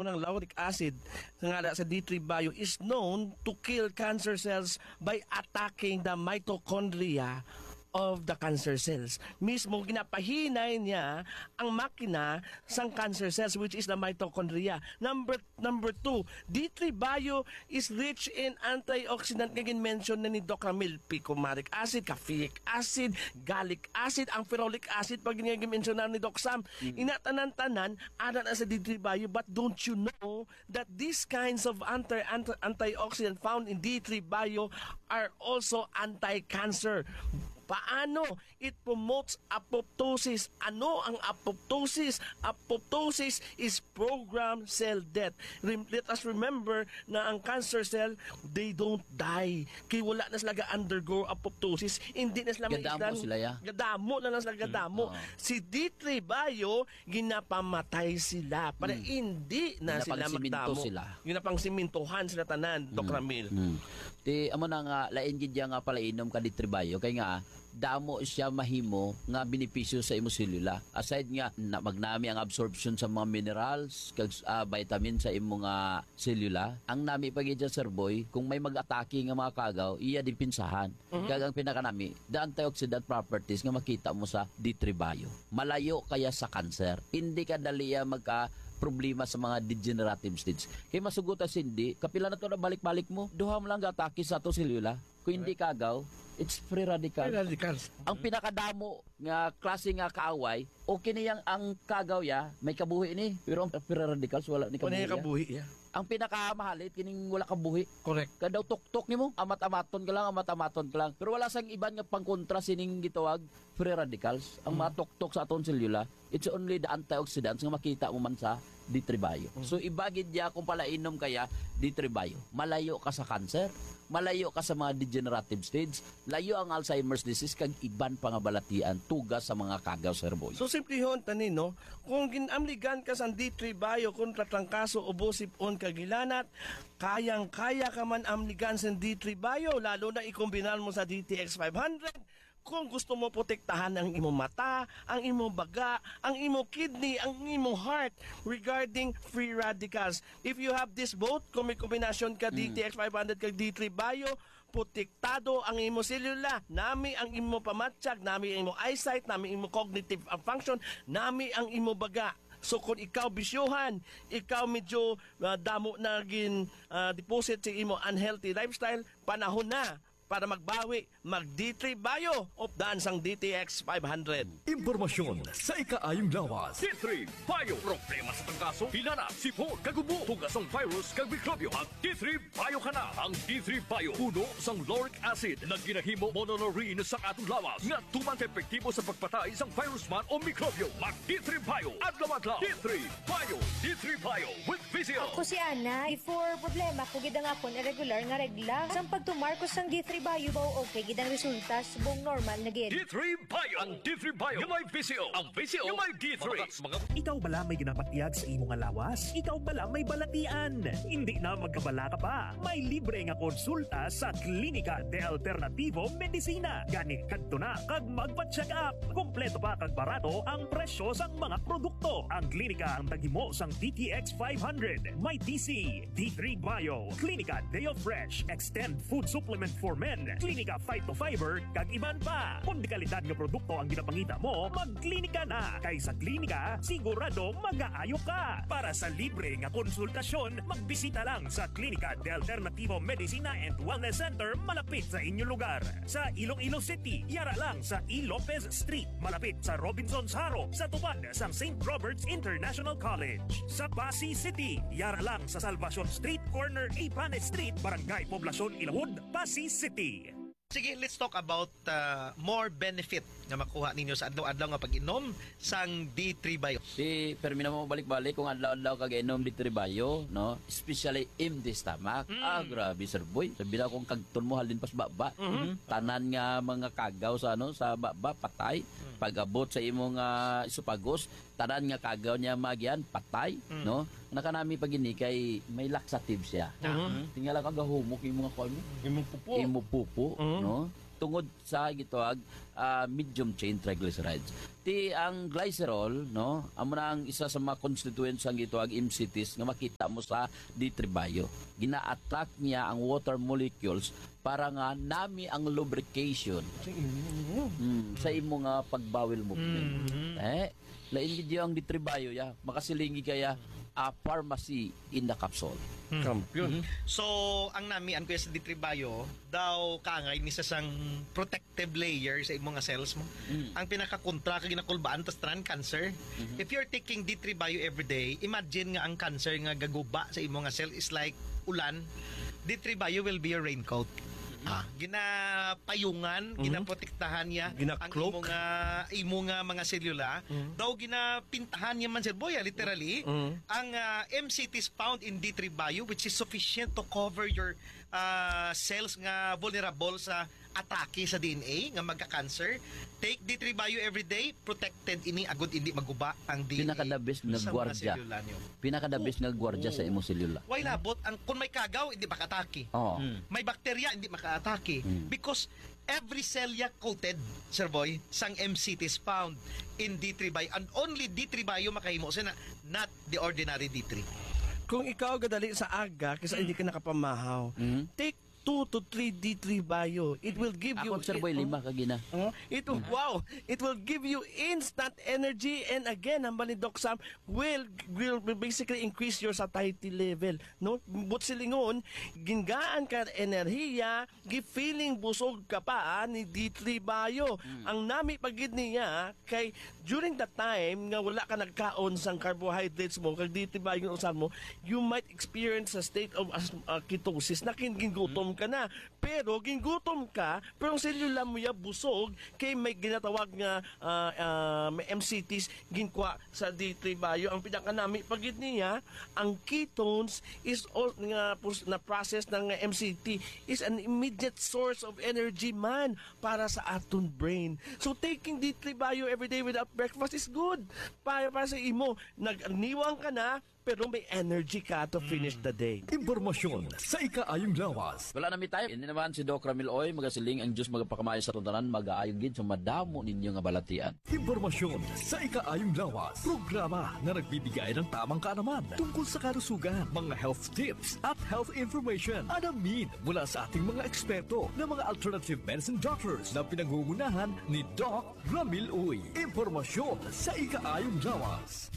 ng lauric acid sa D3 Bio is known to kill cancer cells by attacking the mitochondria of the cancer cells. Mismo ginapahinay niya ang makina sang cancer cells, which is the mitochondria. Number 2, D3 Bio is rich in antioxidant nga mention na ni Dr. Ramil, picomaric acid, caffeic acid, gallic acid, ang ferolic acid pag mention na ni Doc Sam. Inatanan-tanan ada na sa D3 Bio, but don't you know that these kinds of antioxidant found in D3 Bio are also anti-cancer? Paano? It promotes apoptosis. Ano ang apoptosis? Apoptosis is programmed cell death. Let us remember na ang cancer cell, they don't die. Kaya wala na sila undergo apoptosis. Hindi na sila gadamo sila ya. Gadamo na lang sila gadamo. Si D3 Bio, ginapamatay sila para hindi na sila magdamo. Ginapang simintuhan sila tanan, Dr. Ramil. Ti amo na nga lain gid nga pala inom ka D3 Bio kay nga damo siya mahimo nga benepisyo sa imo selula. Aside nga na magnami ang absorption sa mga minerals kag vitamin sa imo nga selula, ang nami pagid sa Sir-Boy kung may mag-atake nga mga kagaw, iya din pinsahan. Kag ang pinakanami, the antioxidant properties nga makita mo sa D3 Bio. Malayo kaya sa cancer. Hindi ka daliya magka problema sa mga degenerative stage. Kay masugutan sindi, kapila na to na balik-balik mo, duha mo lang atake sa to selula. Kung hindi kagaw, it's free radicals. Free radicals. Ang pinakadamo nga klase nga kaaway, okay niyang ang kagaw ya, may kabuhi ni. Pero ang free radicals wala ni kabuhi. Kabuhi ya. Ang pinakamahalit kining wala kabuhi. Correct. Kadaw tok-tok nimo, amat-amaton ka lang. Pero wala sang iban nga pangkontra sining gitawag free radicals. Ang mga tok-tok sa aton selula, it's only the antioxidants nga makita mo man sa D3 Bio. So ibagid ya kung pala inom kaya D3 Bio. Malayo ka sa cancer, malayo ka sa mga degenerative stage, layo ang Alzheimer's disease kag iban pa nga balatian tugas sa mga kagaw, Sir-Boy. So simple hon tani no, kung ginamligan ka sa D3 Bio kontra trangkaso ubosip on kagilanat, kayang-kaya ka man amligan sa D3 Bio, lalo na ikombinan mo sa DTX 500. Kung gusto mo protektahan ang imong mata, ang imong baga, ang imong kidney, ang imong heart regarding free radicals. If you have this both, kung may kombinasyon ka DTX 500 kag D3 Bio, protektado ang imong selula, nami ang imong pamatsyag, nami ang imong eyesight, nami ang imong cognitive function, nami ang imong baga. So kung ikaw bisyuhan, ikaw medyo damo na deposit sa imong unhealthy lifestyle, panahon na para magbawi, mag D3 Bio of daan sang DTX 500. Impormasyon sa ikaayong lawas. D3 Bio. Problema sa tangkaso, hinana, sipon, kagubo, tugas ang virus, kag mikrobyo. Mag D3 Bio ka na. Ang D3 Bio, puno sang lauric acid na ginahimo mononorine sa atong lawas nga tuman epektibo sa pagpatay sang virus man o mikrobyo. Mag D3 Bio. Adlaw-adlaw. D3 Bio. D3 Bio with Vizio. Ako si Ana. Before problema, kung gidang akon irregular nga regla. Sang pagtumarkos sang D3 Bio ba okay gidang resulta sa buong normal na gid. D3 Bio. Ang D3 Bio yung may Vizio. Ang Vizio yung may D3. Ikaw bala may ginapatiyag sa imong nga lawas? Ikaw bala may balatian? Hindi na magkabala ka pa. May libre nga konsulta sa Klinika de Alternativo Medicina. Gani kadto na kag magpa-check up. Kompleto pa kag barato ang presyo sang mga produkto. Ang klinika ang tagimo sang DTX 500, may TC, D3 Bio, Klinika Deo Fresh, Extend Food Supplement for Men, Klinika Fight to Fiber, kag iban pa. Kung di kalidad nga produkto ang ginapangita mo, magklinika na. Kay sa klinika, sigurado mag-aayo ka. Para sa libre nga konsultasyon, magbisita lang sa Klinika de Alternativo Medicina and Wellness Center malapit sa inyong lugar. Sa Iloilo City, yara lang sa E. Lopez Street, malapit sa Robinson's Haro, sa tupad sa St. Robert's International College. Sa Pasig City, yara lang sa Salvacion Street, corner Ipanes Street, Barangay Poblacion, Ilahud, Pasig City. Sige, let's talk about more benefit nga makuha ninyo sa adlaw-adlaw nga pag-inom sang D3 Bio. Si permina mo balik-balik kung adlaw-adlaw kag inom D3 Bio, no? Especially empty stomach. Grabe, Sir-Boy. Sabi na kung kagton mo halin pas baba. Tanan nga mga kagaw sa sa baba patay. Pag-abot sa imong isupagos, tanan nga kagaw niya magyan patay, no? Nakanami pag ini kay may laxative siya. Tingala kag humok imong kuan mo. Imong pupo. Imong pupo, no? tungod sa gitawag medium chain triglycerides. Ti ang glycerol, no, amo na ang isa sa mga constituents ang gitawag MCTs nga makita mo sa D3 Bio. Gina-attack niya ang water molecules para nga nami ang lubrication sa imo nga pagbawil movement. Lain gid ang D3 Bio ya, makasilingi kaya a pharmacy in the capsule. Kampiyon. So, ang nami ang kuya sa D3 Bio, daw kaangay ni sa sang protective layer sa imong nga cells mo. Ang pinakakontra kag ginakulbaan tas tanan cancer. If you're taking D3 Bio every day, imagine nga ang cancer nga gaguba sa imong nga cell is like ulan. D3 Bio will be your raincoat. Ginapayungan, ginaprotektahan niya ang Gina-cloak. imo nga mga selula. Daw ginapintahan niya man sir boy, literally. Ang MCTs found in D3 Bio which is sufficient to cover your cells nga vulnerable sa atake sa DNA nga magka-cancer. Take D3 Bio every day, protected ini agud hindi maguba ang DNA. Pinakadabis nga sa mga gwardya. selula niyo. Pinakadabis nga gwardya sa imong selula. Why labot ang kung may kagaw hindi makatake. Oo. May bakterya hindi makaatake because every cell ya coated, Sir Boy, sang MCT is found in D3 Bio and only D3 Bio makahimo sa not the ordinary D3. Kung ikaw gadali sa aga kasi hindi ka nakapamahaw, take 2 to 3 D3 Bio. It will give you... Ako, Sir Boy, 5 kagina. Wow! It will give you instant energy and again, ang ni Doc Sam will basically increase your satiety level. No? But silingon, gingaan ka enerhiya, feeling busog ka pa ni D3 Bio. Ang nami pagid niya, kay during that time, nga wala ka nagkaon sang carbohydrates mo, kag D3 Bio yung usan mo, you might experience a state of ketosis na gingutom ka na. Pero gingutom ka, pero ang selula mo ya busog kay may ginatawag nga may MCTs ginkwa sa D3 Bio. Ang pinakanami pagid niya, ang ketones is all nga na process ng MCT is an immediate source of energy man para sa aton brain. So taking D3 Bio every day without breakfast is good. Para sa imo, nagniwang ka na pero may energy ka to finish the day. Impormasyon sa ikaayong lawas. Wala na mi tayo. Hindi naman si Doc Ramil Oy, magasiling ang Diyos magapakamayo sa tuntanan, mag-aayong gid sa madamo ninyo nga balatian. Impormasyon sa ikaayong lawas. Programa na nagbibigay ng tamang kaalaman tungkol sa kalusugan, mga health tips at health information. Alamin mula sa ating mga eksperto na mga alternative medicine doctors na pinangungunahan ni Doc Ramil Oy. Impormasyon sa ikaayong lawas.